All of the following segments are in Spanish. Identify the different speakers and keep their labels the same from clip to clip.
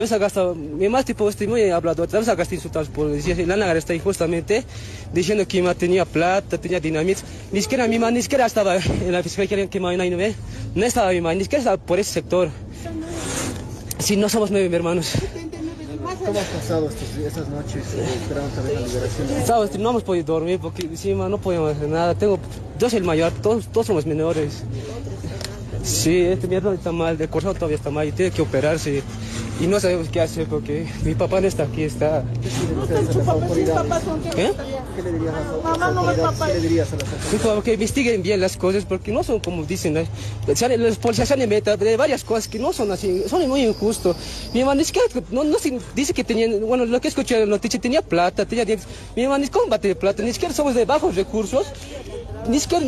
Speaker 1: Vamos a gastar, mi más tipo muy hablador, vamos a gastar insultados por decir, la nagar está ahí justamente diciendo que mi mamá tenía plata, tenía dinamita, ni siquiera mi mamá, ni siquiera estaba en la fiscalía que mamá no ve, no estaba mi mamá, ni siquiera estaba por ese sector. Sí, no somos 9 hermanos.
Speaker 2: ¿Cómo has pasado estas noches esperando también la liberación?
Speaker 1: Sabes, no hemos podido dormir porque encima no podíamos hacer nada, yo soy el mayor, todos somos menores. Sí, mi hermano está mal, el corazón todavía está mal y tiene que operarse. Y no sabemos qué hacer porque mi papá no está aquí, está... ¿Qué?
Speaker 2: ¿Qué le dirías a las autoridades? ¿Qué le dirías a las autoridades?
Speaker 1: Que investiguen bien las cosas porque no son como dicen, los policías se han inventado de varias cosas que no son así, son muy injustos. Mi mamá ni siquiera, no se dice que tenían, bueno, lo que escuché en la noticia, tenía plata, tenía dientes. Mi mamá ni cómo va a tener plata, ni siquiera somos de bajos recursos, ni siquiera...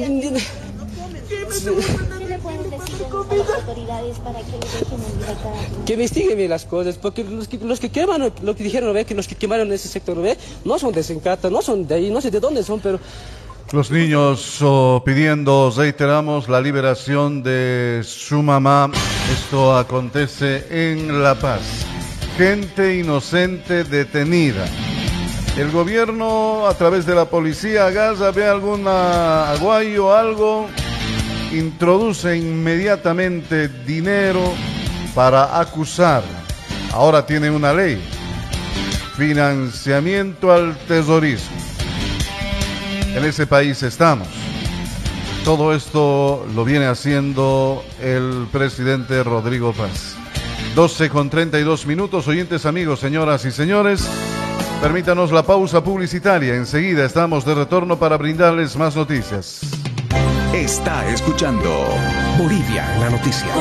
Speaker 3: ¿Qué le pueden decir a las autoridades para que le dejen en libertad?
Speaker 1: Que investiguen bien las cosas, porque los que queman, lo que dijeron, ¿ve? Que los que quemaron ese sector, ¿ve? No son de Sencata, no son de ahí, no sé de dónde son, pero...
Speaker 4: Los niños pidiendo, reiteramos, la liberación de su mamá. Esto acontece en La Paz. Gente inocente detenida. El gobierno, a través de la policía, agarra, ve alguna aguayo o algo, introduce inmediatamente dinero para acusar. Ahora tiene una ley: financiamiento al terrorismo. En ese país estamos. Todo esto lo viene haciendo el presidente Rodrigo Paz. 12:32, oyentes, amigos, señoras y señores. Permítanos la pausa publicitaria. Enseguida estamos de retorno para brindarles más noticias.
Speaker 5: Está escuchando Bolivia en la noticia.